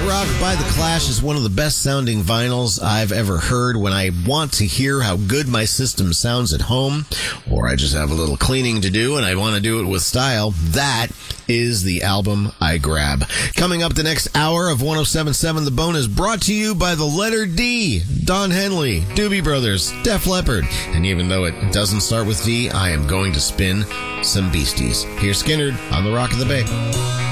Rock by The Clash is one of the best sounding vinyls I've ever heard. When I want to hear how good my system sounds at home, or I just have a little cleaning to do and I want to do it with style, that is the album I grab. Coming up the next hour of 107.7 The Bone is brought to you by The Letter D, Don Henley, Doobie Brothers, Def Leppard. And even though it doesn't start with D, I am going to spin some Beasties. Here's Skynyrd on the Rock of the Bay.